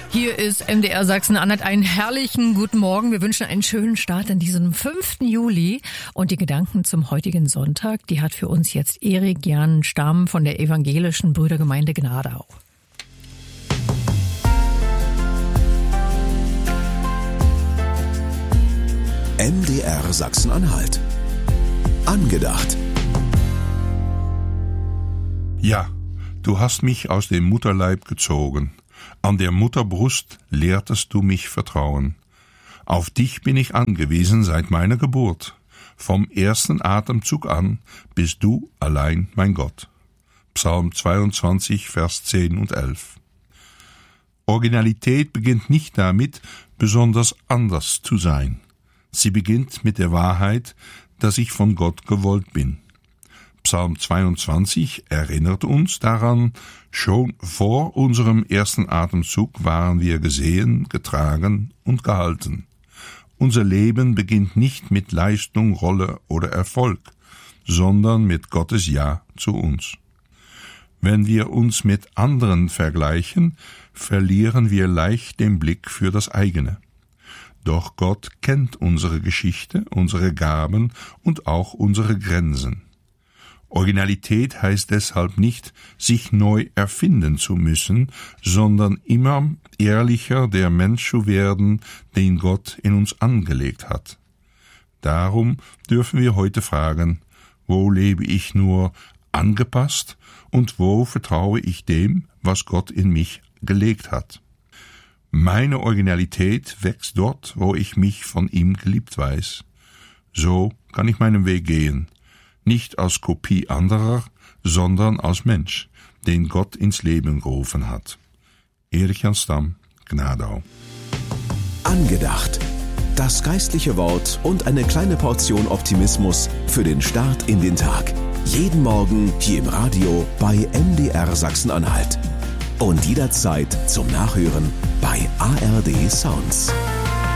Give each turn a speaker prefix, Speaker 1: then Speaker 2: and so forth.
Speaker 1: Hier ist MDR Sachsen-Anhalt. Einen herrlichen guten Morgen. Wir wünschen einen schönen Start in diesem 5. Juli. Und die Gedanken zum heutigen Sonntag, die hat für uns jetzt Erik Jan Stamm von der Evangelischen Brüdergemeinde Gnadau.
Speaker 2: MDR Sachsen-Anhalt. Angedacht.
Speaker 3: Ja, du hast mich aus dem Mutterleib gezogen. An der Mutterbrust lehrtest du mich Vertrauen. Auf dich bin ich angewiesen seit meiner Geburt. Vom ersten Atemzug an bist du allein mein Gott. Psalm 22, Vers 10 und 11. Originalität beginnt nicht damit, besonders anders zu sein. Sie beginnt mit der Wahrheit, dass ich von Gott gewollt bin. Psalm 22 erinnert uns daran, schon vor unserem ersten Atemzug waren wir gesehen, getragen und gehalten. Unser Leben beginnt nicht mit Leistung, Rolle oder Erfolg, sondern mit Gottes Ja zu uns. Wenn wir uns mit anderen vergleichen, verlieren wir leicht den Blick für das eigene. Doch Gott kennt unsere Geschichte, unsere Gaben und auch unsere Grenzen. Originalität heißt deshalb nicht, sich neu erfinden zu müssen, sondern immer ehrlicher der Mensch zu werden, den Gott in uns angelegt hat. Darum dürfen wir heute fragen, wo lebe ich nur angepasst und wo vertraue ich dem, was Gott in mich gelegt hat. Meine Originalität wächst dort, wo ich mich von ihm geliebt weiß. So kann ich meinen Weg gehen. Nicht als Kopie anderer, sondern als Mensch, den Gott ins Leben gerufen hat. Erik Jan Stamm, Gnadau.
Speaker 2: Angedacht. Das geistliche Wort und eine kleine Portion Optimismus für den Start in den Tag. Jeden Morgen hier im Radio bei MDR Sachsen-Anhalt. Und jederzeit zum Nachhören bei ARD Sounds.